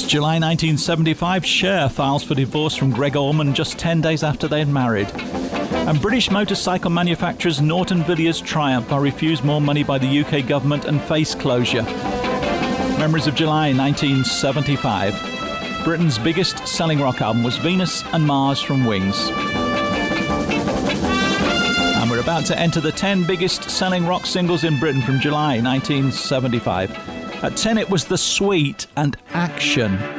July 1975, Cher files for divorce from Greg Allman just 10 days after they had married. And British motorcycle manufacturers Norton Villiers Triumph are refused more money by the UK government and face closure. Memories of July 1975. Britain's biggest selling rock album was Venus and Mars from Wings. And we're about to enter the 10 biggest selling rock singles in Britain from July 1975. At 10 it was The Sweet and Action.